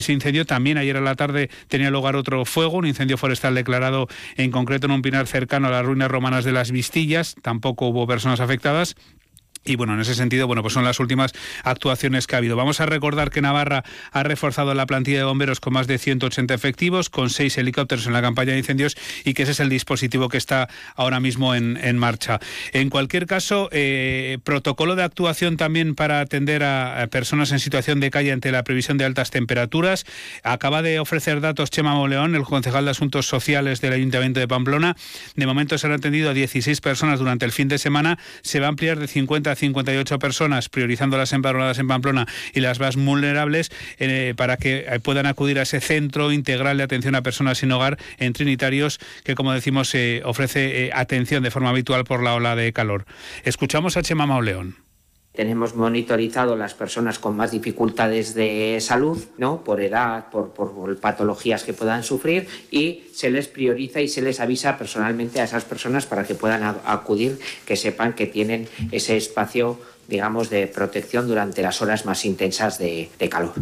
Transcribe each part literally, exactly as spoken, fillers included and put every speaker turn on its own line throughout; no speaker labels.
Ese incendio también ayer a la tarde tenía lugar otro fuego, un incendio forestal declarado en concreto en un pinar cercano a las ruinas romanas de las Vistillas. Tampoco hubo personas afectadas. Y bueno, en ese sentido, bueno, pues son las últimas actuaciones que ha habido. Vamos a recordar que Navarra ha reforzado la plantilla de bomberos con más de ciento ochenta efectivos, con seis helicópteros en la campaña de incendios, y que ese es el dispositivo que está ahora mismo en, en marcha. En cualquier caso, eh, protocolo de actuación también para atender a, a personas en situación de calle ante la previsión de altas temperaturas. Acaba de ofrecer datos Chema Mauleón, el concejal de Asuntos Sociales del Ayuntamiento de Pamplona. De momento se han atendido a dieciséis personas durante el fin de semana. Se va a ampliar de cincuenta a cincuenta y ocho personas, priorizando las empadronadas en Pamplona y las más vulnerables, eh, para que puedan acudir a ese centro integral de atención a personas sin hogar en Trinitarios, que, como decimos, eh, ofrece eh, atención de forma habitual por la ola de calor. Escuchamos a Chema Mauleón.
Tenemos monitorizado las personas con más dificultades de salud, ¿no? Por edad, por, por, por patologías que puedan sufrir, y se les prioriza y se les avisa personalmente a esas personas para que puedan a, acudir, que sepan que tienen ese espacio, digamos, de protección durante las horas más intensas de, de calor.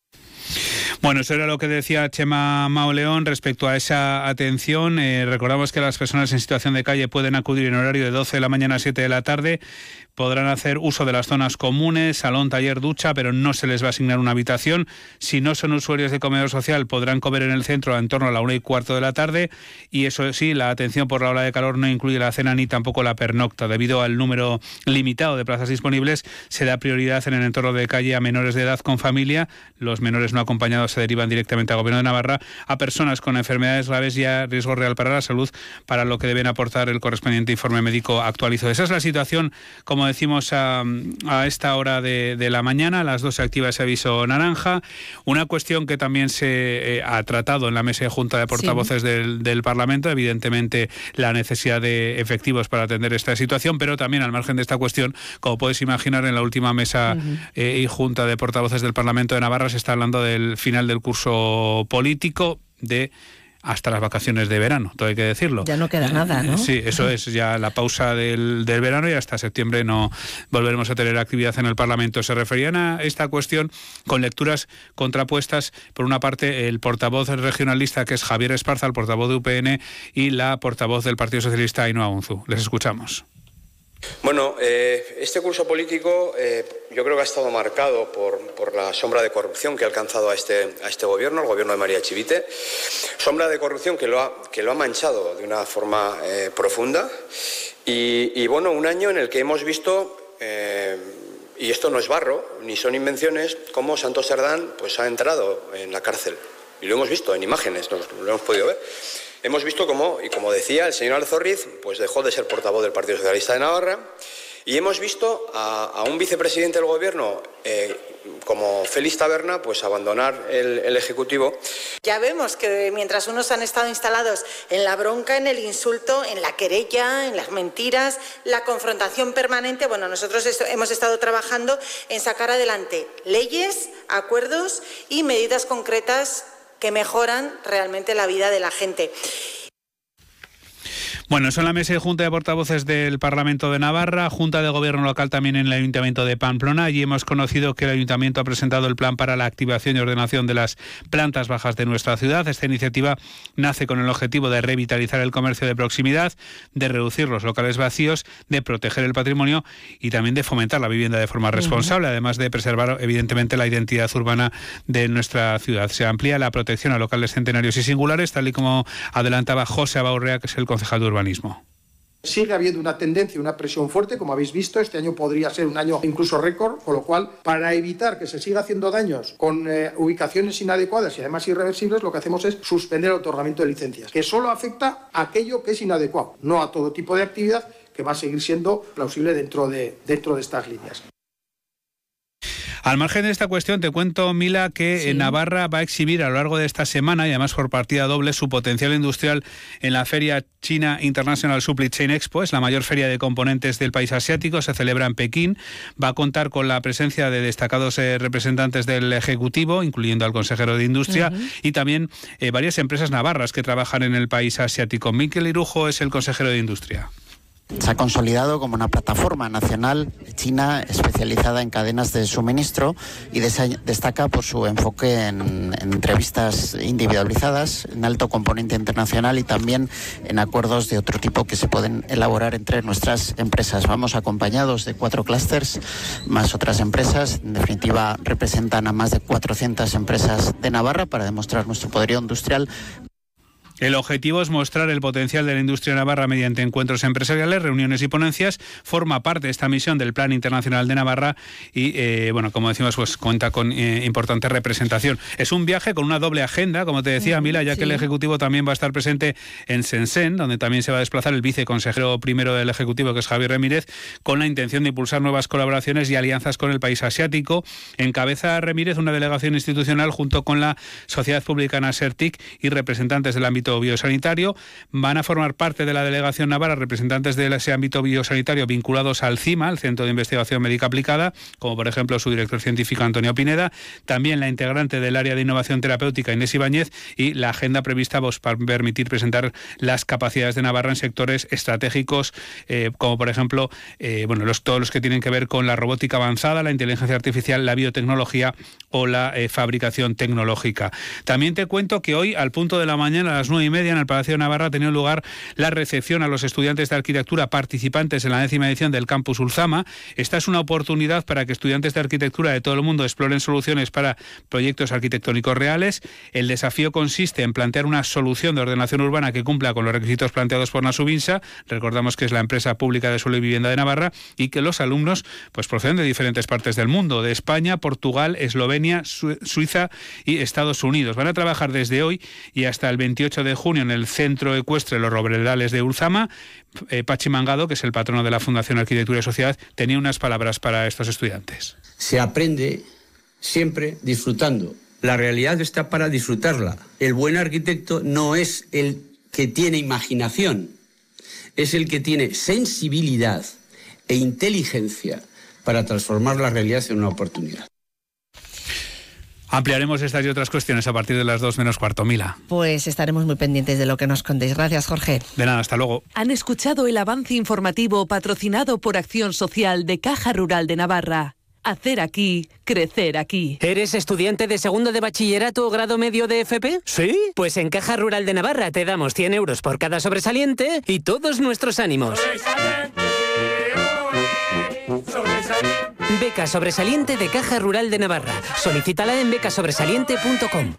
Bueno, eso era lo que decía Chema Mauleón respecto a esa atención. Eh, recordamos que las personas en situación de calle pueden acudir en horario de doce de la mañana a siete de la tarde. Podrán hacer uso de las zonas comunes, salón, taller, ducha, pero no se les va a asignar una habitación. Si no son usuarios de comedor social, podrán comer en el centro en torno a la una y cuarto de la tarde. Y eso sí, la atención por la ola de calor no incluye la cena ni tampoco la pernocta. Debido al número limitado de plazas disponibles, se da prioridad en el entorno de calle a menores de edad con familia. Los menores no acompañados se derivan directamente al Gobierno de Navarra, a personas con enfermedades graves y a riesgo real para la salud, para lo que deben aportar el correspondiente informe médico actualizado. Esa es la situación, como decimos, a, a esta hora de, de la mañana. A las dos se activa ese aviso naranja. Una cuestión que también se eh, ha tratado en la mesa de Junta de Portavoces sí. del, del Parlamento, evidentemente la necesidad de efectivos para atender esta situación, pero también al margen de esta cuestión, como puedes imaginar, en la última mesa uh-huh. eh, y Junta de Portavoces del Parlamento de Navarra se está hablando del final del curso político, de hasta las vacaciones de verano, todo hay que decirlo.
Ya no queda nada, ¿no?
Sí, eso es, ya la pausa del, del verano, y hasta septiembre no volveremos a tener actividad en el Parlamento. Se referían a esta cuestión con lecturas contrapuestas. Por una parte, el portavoz regionalista, que es Javier Esparza, el portavoz de U P N, y la portavoz del Partido Socialista, Ainhoa Unzu. Les escuchamos.
Bueno, eh, este curso político eh, yo creo que ha estado marcado por, por la sombra de corrupción que ha alcanzado a este, a este gobierno, el gobierno de María Chivite. Sombra de corrupción que lo ha, que lo ha manchado de una forma eh, profunda. Y, y bueno, un año en el que hemos visto, eh, y esto no es barro, ni son invenciones, cómo Santos Cerdán pues, ha entrado en la cárcel. Y lo hemos visto en imágenes, lo, lo hemos podido ver. Hemos visto cómo, y como decía el señor Alzorriz, pues dejó de ser portavoz del Partido Socialista de Navarra, y hemos visto a, a un vicepresidente del Gobierno, eh, como Félix Taberna, pues abandonar el, el Ejecutivo.
Ya vemos que mientras unos han estado instalados en la bronca, en el insulto, en la querella, en las mentiras, la confrontación permanente, bueno, nosotros esto, hemos estado trabajando en sacar adelante leyes, acuerdos y medidas concretas que mejoran realmente la vida de la gente.
Bueno, eso en la mesa de Junta de Portavoces del Parlamento de Navarra, Junta de Gobierno Local también en el Ayuntamiento de Pamplona. Allí hemos conocido que el Ayuntamiento ha presentado el plan para la activación y ordenación de las plantas bajas de nuestra ciudad. Esta iniciativa nace con el objetivo de revitalizar el comercio de proximidad, de reducir los locales vacíos, de proteger el patrimonio y también de fomentar la vivienda de forma responsable, uh-huh. además de preservar, evidentemente, la identidad urbana de nuestra ciudad. Se amplía la protección a locales centenarios y singulares, tal y como adelantaba José Abaurrea, que es el concejal de Urbanismo.
Sigue habiendo una tendencia, una presión fuerte, como habéis visto. Este año podría ser un año incluso récord, con lo cual, para evitar que se siga haciendo daños con eh, ubicaciones inadecuadas y además irreversibles, lo que hacemos es suspender el otorgamiento de licencias, que solo afecta a aquello que es inadecuado, no a todo tipo de actividad que va a seguir siendo plausible dentro de, dentro de estas líneas.
Al margen de esta cuestión, te cuento, Mila, que sí. Navarra va a exhibir a lo largo de esta semana, y además por partida doble, su potencial industrial en la Feria China International Supply Chain Expo. Es la mayor feria de componentes del país asiático, se celebra en Pekín. Va a contar con la presencia de destacados eh, representantes del Ejecutivo, incluyendo al consejero de Industria, uh-huh. y también eh, varias empresas navarras que trabajan en el país asiático. Miquel Irujo es el consejero de Industria.
Se ha consolidado como una plataforma nacional china especializada en cadenas de suministro y desa- destaca por su enfoque en, en entrevistas individualizadas, en alto componente internacional y también en acuerdos de otro tipo que se pueden elaborar entre nuestras empresas. Vamos acompañados de cuatro clústeres más otras empresas. En definitiva, representan a más de cuatrocientas empresas de Navarra para demostrar nuestro poderío industrial.
El objetivo es mostrar el potencial de la industria navarra mediante encuentros empresariales, reuniones y ponencias. Forma parte de esta misión del Plan Internacional de Navarra y, eh, bueno, como decimos, pues cuenta con eh, importante representación. Es un viaje con una doble agenda, como te decía, Mila, ya sí. que el Ejecutivo también va a estar presente en Shenzhen, donde también se va a desplazar el viceconsejero primero del Ejecutivo, que es Javier Remírez, con la intención de impulsar nuevas colaboraciones y alianzas con el país asiático. Encabeza Remírez una delegación institucional junto con la Sociedad Publicana Sertic y representantes del ámbito biosanitario. Van a formar parte de la delegación navarra representantes de ese ámbito biosanitario vinculados al CIMA, el Centro de Investigación Médica Aplicada, como por ejemplo su director científico Antonio Pineda, también la integrante del área de innovación terapéutica Inés Ibáñez y la agenda prevista pues, para permitir presentar las capacidades de Navarra en sectores estratégicos, eh, como por ejemplo eh, bueno, los, todos los que tienen que ver con la robótica avanzada, la inteligencia artificial, la biotecnología o la eh, fabricación tecnológica. También te cuento que hoy, al punto de la mañana, a las nueve y media, en el Palacio de Navarra ha tenido lugar la recepción a los estudiantes de arquitectura participantes en la décima edición del Campus Ulzama. Esta es una oportunidad para que estudiantes de arquitectura de todo el mundo exploren soluciones para proyectos arquitectónicos reales. El desafío consiste en plantear una solución de ordenación urbana que cumpla con los requisitos planteados por Nasubinsa, recordamos que es la empresa pública de suelo y vivienda de Navarra, y que los alumnos pues proceden de diferentes partes del mundo, de España, Portugal, Eslovenia, Su- Suiza y Estados Unidos. Van a trabajar desde hoy y hasta el veintiocho de junio en el Centro Ecuestre Los Robledales de Ulzama. Eh, Pachi Mangado, que es el patrono de la Fundación Arquitectura y Sociedad, tenía unas palabras para estos estudiantes.
Se aprende siempre disfrutando. La realidad está para disfrutarla. El buen arquitecto no es el que tiene imaginación, es el que tiene sensibilidad e inteligencia para transformar la realidad en una oportunidad.
Ampliaremos estas y otras cuestiones a partir de las dos menos cuarto, Mila.
Pues estaremos muy pendientes de lo que nos contéis. Gracias, Jorge.
De nada, hasta luego.
Han escuchado el avance informativo patrocinado por Acción Social de Caja Rural de Navarra. Hacer aquí, crecer aquí.
¿Eres estudiante de segundo de bachillerato o grado medio de F P? ¿Sí? Pues en Caja Rural de Navarra te damos cien euros por cada sobresaliente y todos nuestros ánimos. ¡Sobresaliente! ¡Ole! ¡Sobresaliente! Beca Sobresaliente de Caja Rural de Navarra. Solicítala en beca sobresaliente punto com.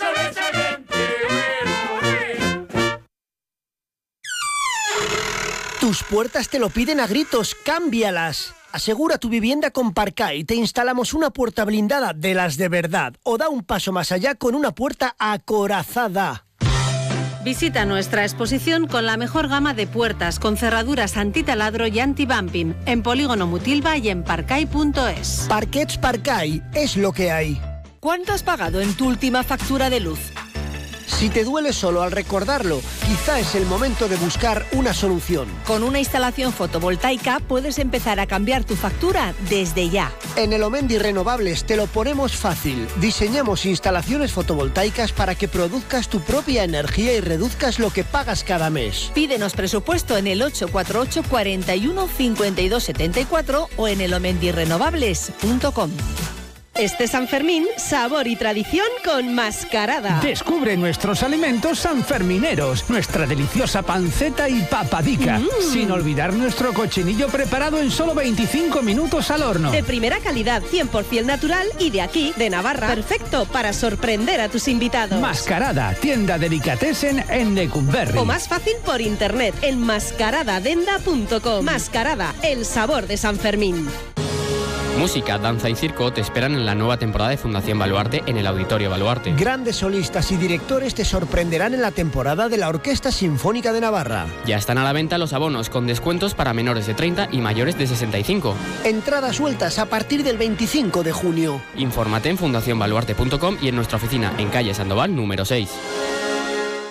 Tus puertas te lo piden a gritos, cámbialas. Asegura tu vivienda con Parcay. Te instalamos una puerta blindada de las de verdad. O da un paso más allá con una puerta acorazada.
Visita nuestra exposición con la mejor gama de puertas con cerraduras antitaladro y anti-bumping en Polígono Mutilva y en parcay punto es.
Parquets Parcay es lo que hay.
¿Cuánto has pagado en tu última factura de luz?
Si te duele solo al recordarlo, quizá es el momento de buscar una solución.
Con una instalación fotovoltaica puedes empezar a cambiar tu factura desde ya.
En Elomendi Renovables te lo ponemos fácil. Diseñamos instalaciones fotovoltaicas para que produzcas tu propia energía y reduzcas lo que pagas cada mes.
Pídenos presupuesto en el ocho cuatro ocho, cuatro uno, cinco dos siete cuatro o en elomendi renovables punto com.
Este San Fermín, sabor y tradición con Mascarada.
Descubre nuestros alimentos sanfermineros, nuestra deliciosa panceta y papadica, mm. sin olvidar nuestro cochinillo preparado en solo veinticinco minutos al horno.
De primera calidad, cien por ciento natural y de aquí, de Navarra. Perfecto para sorprender a tus invitados.
Mascarada, tienda delicatessen en Lecumberri.
O más fácil por internet en mascaradadenda punto com. Mascarada, el sabor de San Fermín.
Música, danza y circo te esperan en la nueva temporada de Fundación Baluarte en el Auditorio Baluarte.
Grandes solistas y directores te sorprenderán en la temporada de la Orquesta Sinfónica de Navarra.
Ya están a la venta los abonos con descuentos para menores de treinta y mayores de sesenta y cinco.
Entradas sueltas a partir del veinticinco de junio.
Infórmate en fundación baluarte punto com y en nuestra oficina en calle Sandoval número seis.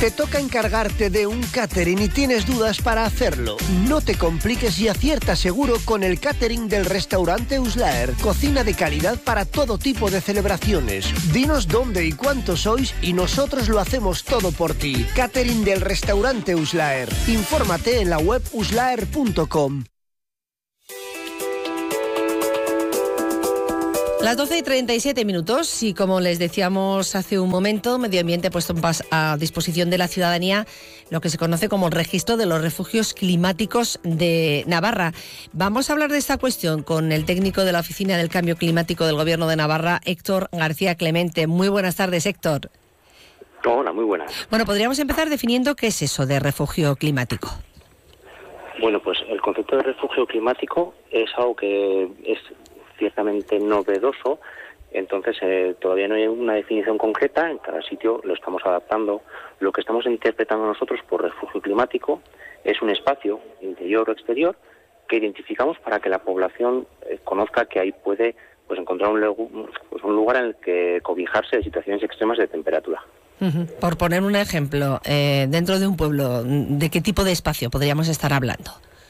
Te toca encargarte de un catering y tienes dudas para hacerlo. No te compliques y acierta seguro con el catering del restaurante Uslaer. Cocina de calidad para todo tipo de celebraciones. Dinos dónde y cuántos sois y nosotros lo hacemos todo por ti. Catering del restaurante Uslaer. Infórmate en la web uslaer punto com.
Las doce y treinta y siete minutos y como les decíamos hace un momento, Medio Ambiente ha puesto a disposición de la ciudadanía lo que se conoce como el registro de los refugios climáticos de Navarra. Vamos a hablar de esta cuestión con el técnico de la Oficina del Cambio Climático del Gobierno de Navarra, Héctor García Clemente. Muy buenas tardes, Héctor.
Hola, muy buenas.
Bueno, podríamos empezar definiendo qué es eso de refugio climático.
Bueno, pues el concepto de refugio climático es algo que es ciertamente novedoso, entonces eh, todavía no hay una definición concreta, en cada sitio lo estamos adaptando. Lo que estamos interpretando nosotros por refugio climático es un espacio interior o exterior que identificamos para que la población eh, conozca que ahí puede pues encontrar un, pues, un lugar en el que cobijarse de situaciones extremas de temperatura.
Uh-huh. Por poner un ejemplo, eh, dentro de un pueblo, ¿de qué tipo de espacio podríamos estar hablando?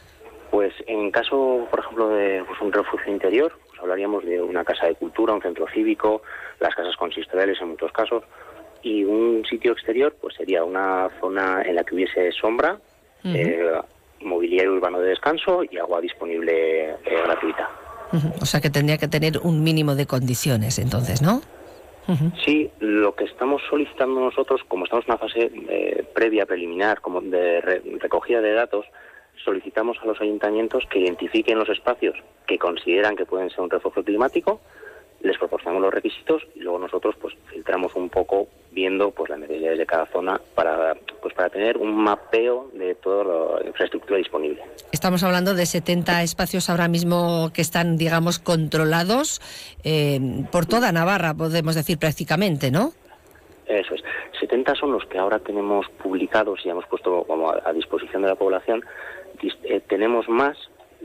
Pues en caso, por ejemplo, de pues, un refugio interior, pues hablaríamos de una casa de cultura, un centro cívico, las casas consistoriales en muchos casos, y un sitio exterior pues sería una zona en la que hubiese sombra, uh-huh. eh, mobiliario urbano de descanso y agua disponible eh, gratuita.
Uh-huh. O sea que tendría que tener un mínimo de condiciones, entonces, ¿no? Uh-huh.
Sí, lo que estamos solicitando nosotros, como estamos en una fase eh, previa, preliminar, como de re- recogida de datos, solicitamos a los ayuntamientos que identifiquen los espacios que consideran que pueden ser un refugio climático, les proporcionamos los requisitos y luego nosotros pues filtramos un poco viendo pues las necesidades de cada zona para pues para tener un mapeo de toda la infraestructura disponible.
Estamos hablando de setenta espacios ahora mismo que están, digamos, controlados eh, por toda Navarra, podemos decir prácticamente, ¿no?
Eso es. setenta son los que ahora tenemos publicados y hemos puesto como a, a disposición de la población. Eh, tenemos más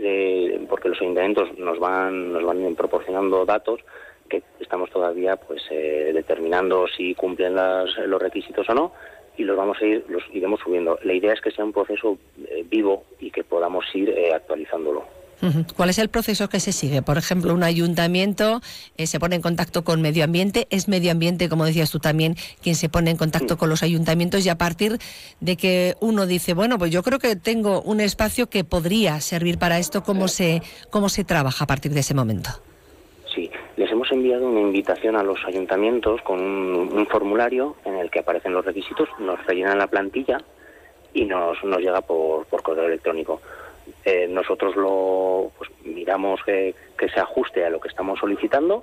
eh, porque los ayuntamientos nos van nos van proporcionando datos que estamos todavía pues eh, determinando si cumplen las, los requisitos o no, y los vamos a ir los iremos subiendo. La idea es que sea un proceso eh, vivo y que podamos ir eh, actualizándolo.
¿Cuál es el proceso que se sigue? Por ejemplo, un ayuntamiento eh, se pone en contacto con Medio Ambiente, es Medio Ambiente, como decías tú también, quien se pone en contacto con los ayuntamientos, y a partir de que uno dice, bueno, pues yo creo que tengo un espacio que podría servir para esto, ¿cómo se, cómo se trabaja a partir de ese momento?
Sí, les hemos enviado una invitación a los ayuntamientos con un, un formulario en el que aparecen los requisitos, nos rellenan la plantilla y nos, nos llega por, por correo electrónico. Eh, nosotros lo pues, miramos que, que se ajuste a lo que estamos solicitando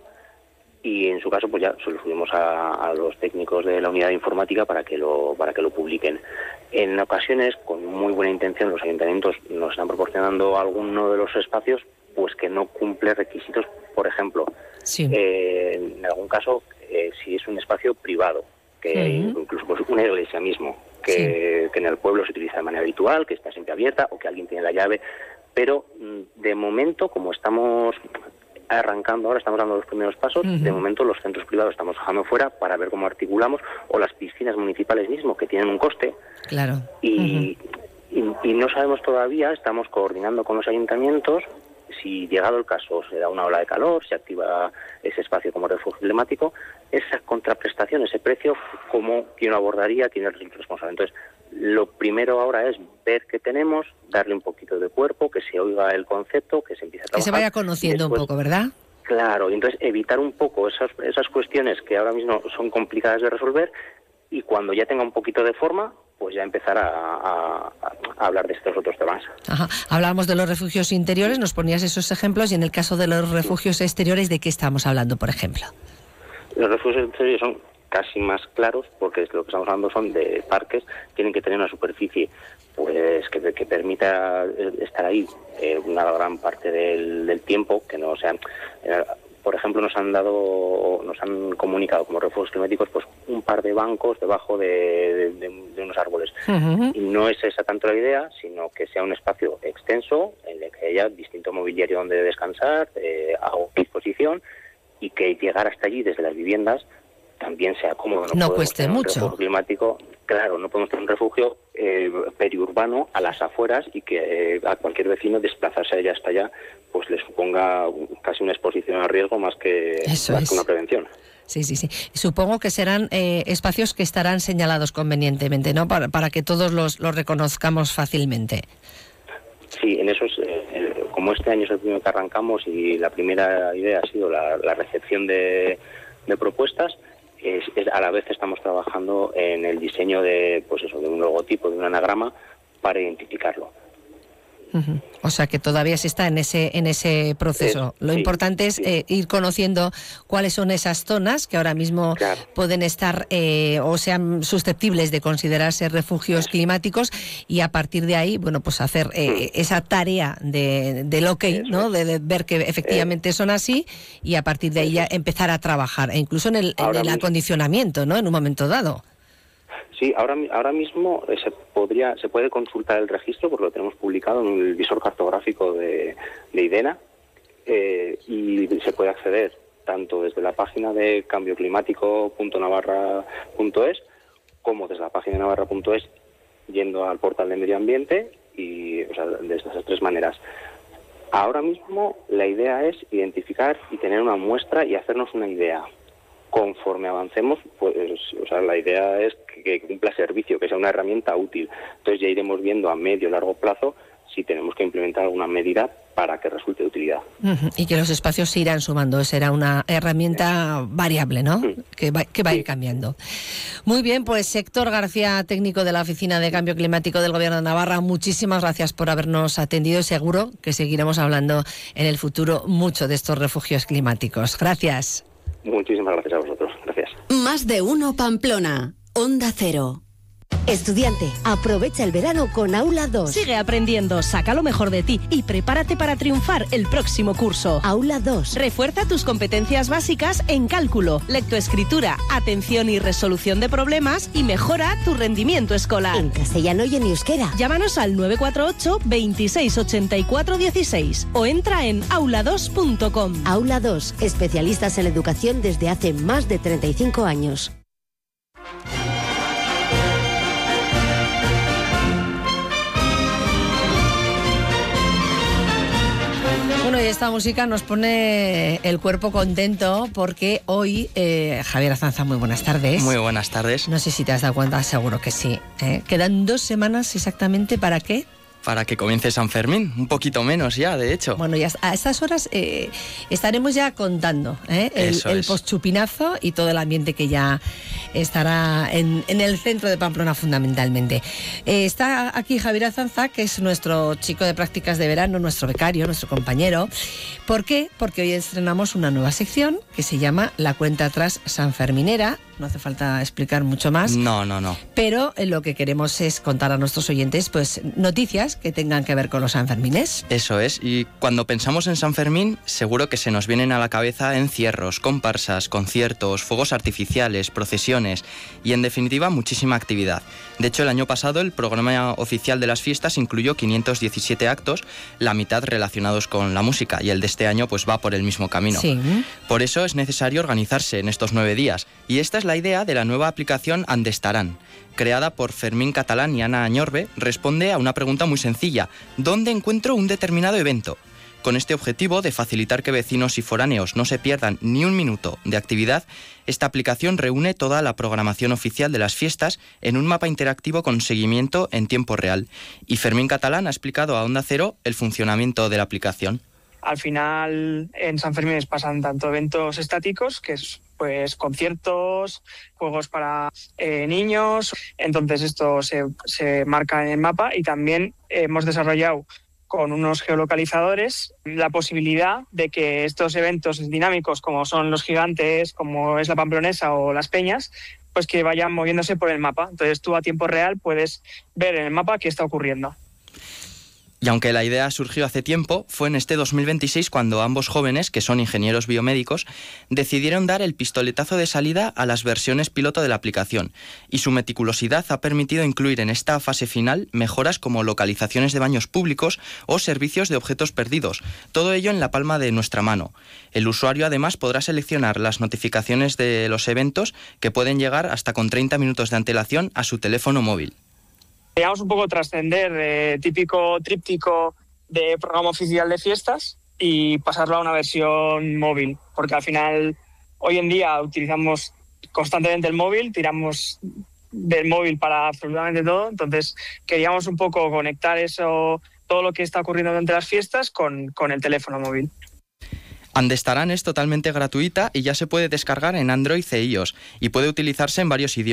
y en su caso pues ya se lo subimos a, a los técnicos de la unidad de informática para que lo para que lo publiquen. En ocasiones, con muy buena intención, los ayuntamientos nos están proporcionando alguno de los espacios pues que no cumple requisitos. Por ejemplo,
sí.
eh, en algún caso, eh, si es un espacio privado, que uh-huh. incluso pues, una iglesia mismo, que, sí. que en el pueblo se utiliza de manera habitual, que está siempre abierta o que alguien tiene la llave, pero de momento, como estamos arrancando ahora, estamos dando los primeros pasos, uh-huh. de momento los centros privados estamos dejando fuera para ver cómo articulamos, o las piscinas municipales mismo, que tienen un coste,
claro.
y, uh-huh. y, y no sabemos todavía, estamos coordinando con los ayuntamientos, si llegado el caso se da una ola de calor, se activa ese espacio como refugio climático, esa contraprestación, ese precio, ¿cómo, quién lo abordaría, quién es el responsable? Entonces, lo primero ahora es ver qué tenemos, darle un poquito de cuerpo, que se oiga el concepto, que se empiece a trabajar.
Que se vaya conociendo después, un poco, ¿verdad?
Claro, y entonces evitar un poco esas, esas cuestiones que ahora mismo son complicadas de resolver, y cuando ya tenga un poquito de forma, pues ya empezar a, a, a hablar de estos otros temas.
Ajá. Hablábamos de los refugios interiores, nos ponías esos ejemplos, y en el caso de los refugios exteriores, ¿de qué estamos hablando, por ejemplo?
Los refugios exteriores son casi más claros, porque lo que estamos hablando son de parques, tienen que tener una superficie pues que, que permita estar ahí eh, una gran parte del, del tiempo, que no sean... Eh, por ejemplo, nos han dado, nos han comunicado como refugios climáticos pues un par de bancos debajo de, de, de, de unos árboles. Uh-huh. Y no es esa tanto la idea, sino que sea un espacio extenso en el que haya distinto mobiliario donde descansar, eh, a disposición, y que llegar hasta allí desde las viviendas también sea cómodo.
No, no cueste mucho.
Un refugio climático, Claro, no podemos tener un refugio eh, periurbano a las afueras y que eh, a cualquier vecino desplazarse allá hasta allá pues le suponga casi una exposición a riesgo más que, más que una prevención.
Sí, sí, sí. Supongo que serán eh, espacios que estarán señalados convenientemente, ¿no? Para, para que todos los, los reconozcamos fácilmente.
Sí, en esos, eh, como este año es el primero que arrancamos y la primera idea ha sido la, la recepción de, de propuestas, es, es, a la vez estamos trabajando en el diseño de, pues eso, de un logotipo, de un anagrama para identificarlo.
Uh-huh. O sea que todavía se está en ese en ese proceso. Es, Lo sí, importante es sí. eh, ir conociendo cuáles son esas zonas que ahora mismo claro. pueden estar eh, o sean susceptibles de considerarse refugios climáticos y a partir de ahí, bueno, pues hacer eh, esa tarea de, del ok, ¿no? De, de ver que efectivamente son así y a partir de ahí ya empezar a trabajar e incluso en el, en el acondicionamiento, ¿no? En un momento dado.
Sí, ahora ahora mismo se podría se puede consultar el registro porque lo tenemos publicado en el visor cartográfico de, de IDENA eh, y se puede acceder tanto desde la página de cambio climático punto navarra punto es como desde la página de navarra punto es yendo al portal de medio ambiente y o sea, de esas tres maneras. Ahora mismo la idea es identificar y tener una muestra y hacernos una idea. Conforme avancemos, pues, o sea, la idea es que, que cumpla servicio, que sea una herramienta útil. Entonces ya iremos viendo a medio y largo plazo si tenemos que implementar alguna medida para que resulte de utilidad.
Uh-huh. Y que los espacios se irán sumando, será una herramienta sí. variable, ¿no? Sí. Que va, que va sí. a ir cambiando. Muy bien, pues Héctor García, técnico de la Oficina de Cambio Climático del Gobierno de Navarra, muchísimas gracias por habernos atendido. Seguro que seguiremos hablando en el futuro mucho de estos refugios climáticos. Gracias.
Muchísimas gracias a vosotros. Gracias.
Más de uno Pamplona. Onda Cero. Estudiante, aprovecha el verano con Aula dos.
Sigue aprendiendo, saca lo mejor de ti y prepárate para triunfar el próximo curso.
Aula dos.
Refuerza tus competencias básicas en cálculo, lectoescritura, atención y resolución de problemas y mejora tu rendimiento escolar.
En castellano y en euskera.
Llámanos al nueve cuatro ocho, veintiséis ochenta y cuatro dieciséis o entra en aula dos punto com.
Aula dos, especialistas en la educación desde hace más de treinta y cinco años.
Bueno, y esta música nos pone el cuerpo contento porque hoy, eh, Javier Azanza, muy buenas tardes.
Muy buenas tardes.
No sé si te has dado cuenta, seguro que sí. ¿eh? Quedan dos semanas exactamente, ¿para qué?
Para que comience San Fermín, un poquito menos ya, de hecho.
Bueno, ya a estas horas eh, estaremos ya contando ¿eh? el, el post-chupinazo y todo el ambiente que ya estará en, en el centro de Pamplona fundamentalmente. Eh, está aquí Javier Azanza, que es nuestro chico de prácticas de verano, nuestro becario, nuestro compañero. ¿Por qué? Porque hoy estrenamos una nueva sección que se llama La Cuenta Atrás Sanferminera. No hace falta explicar mucho más.
No, no, no.
Pero eh, lo que queremos es contar a nuestros oyentes pues noticias que tengan que ver con los Sanfermines.
Eso es, y cuando pensamos en San Fermín, seguro que se nos vienen a la cabeza encierros, comparsas, conciertos, fuegos artificiales, procesiones y, en definitiva, muchísima actividad. De hecho, el año pasado el programa oficial de las fiestas incluyó quinientos diecisiete actos, la mitad relacionados con la música, y el de este año pues va por el mismo camino.
Sí.
Por eso es necesario organizarse en estos nueve días, y esta es la idea de la nueva aplicación Andestarán. Creada por Fermín Catalán y Ana Añorbe, responde a una pregunta muy sencilla: ¿dónde encuentro un determinado evento? Con este objetivo de facilitar que vecinos y foráneos no se pierdan ni un minuto de actividad, esta aplicación reúne toda la programación oficial de las fiestas en un mapa interactivo con seguimiento en tiempo real. Y Fermín Catalán ha explicado a Onda Cero el funcionamiento de la aplicación.
Al final, en San Fermín pasan tanto eventos estáticos, que es pues conciertos, juegos para eh, niños. Entonces esto se, se marca en el mapa y también hemos desarrollado con unos geolocalizadores la posibilidad de que estos eventos dinámicos, como son los gigantes, como es la Pamplonesa o las peñas, pues que vayan moviéndose por el mapa. Entonces tú a tiempo real puedes ver en el mapa qué está ocurriendo.
Y aunque la idea surgió hace tiempo, fue en este dos mil veintiséis cuando ambos jóvenes, que son ingenieros biomédicos, decidieron dar el pistoletazo de salida a las versiones piloto de la aplicación, y su meticulosidad ha permitido incluir en esta fase final mejoras como localizaciones de baños públicos o servicios de objetos perdidos, todo ello en la palma de nuestra mano. El usuario además podrá seleccionar las notificaciones de los eventos que pueden llegar hasta con treinta minutos de antelación a su teléfono móvil.
Queríamos un poco trascender de típico tríptico de programa oficial de fiestas y pasarlo a una versión móvil, porque al final hoy en día utilizamos constantemente el móvil, tiramos del móvil para absolutamente todo, entonces queríamos un poco conectar eso, todo lo que está ocurriendo durante las fiestas con, con el teléfono móvil.
Andestarán es totalmente gratuita y ya se puede descargar en Android e iOS y puede utilizarse en varios idiomas.